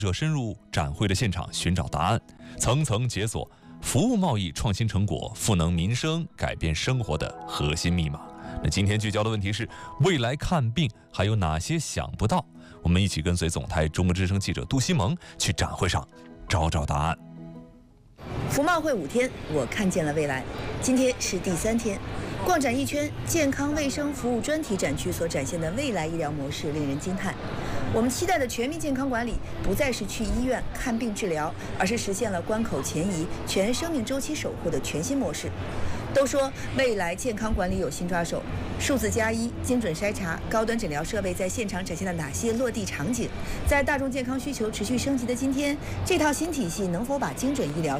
者深入展会的现场寻找答案，层层解锁服务贸易创新成果赋能民生、改变生活的核心密码。那今天聚焦的问题是：未来看病还有哪些想不到？我们一起跟随总台中国之声记者杜西蒙去展会上找找答案。 服贸会5天，我看见了未来。今天是第3天，逛展一圈，健康卫生服务专题展区所展现的未来医疗模式令人惊叹。我们期待的全民健康管理，不再是去医院看病治疗，而是实现了关口前移、全生命周期守护的全新模式。都说未来健康管理有新抓手，数字+1、精准筛查、高端诊疗设备在现场展现了哪些落地场景？在大众健康需求持续升级的今天，这套新体系能否把精准医疗